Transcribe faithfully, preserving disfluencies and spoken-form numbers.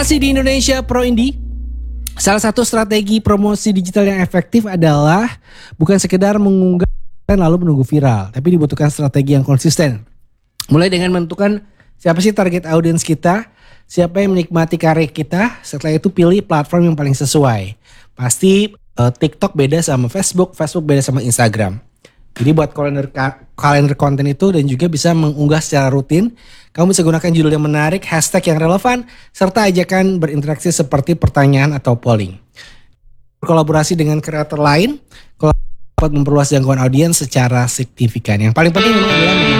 Masih di Indonesia Pro Indie. Salah satu strategi promosi digital yang efektif adalah bukan sekedar mengunggah dan lalu menunggu viral, tapi dibutuhkan strategi yang konsisten. Mulai dengan menentukan siapa sih target audiens kita, siapa yang menikmati karya kita, setelah itu pilih platform yang paling sesuai. Pasti uh, TikTok beda sama Facebook, Facebook beda sama Instagram. Jadi buat kalender kalender konten itu dan juga bisa mengunggah secara rutin, kamu bisa gunakan judul yang menarik, hashtag yang relevan, serta ajakan berinteraksi seperti pertanyaan atau polling. Kolaborasi dengan kreator lain, dapat memperluas jangkauan audiens secara signifikan. Yang paling penting memang adalah